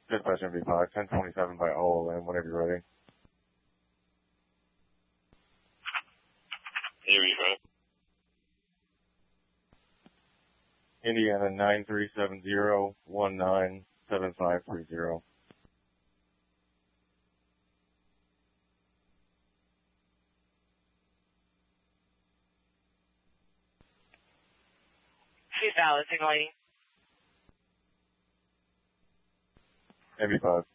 Dispatch MV5, 1027 by OLM, whenever you're ready. MV5. Indiana 9370197530. Valid, signal 80. MV5.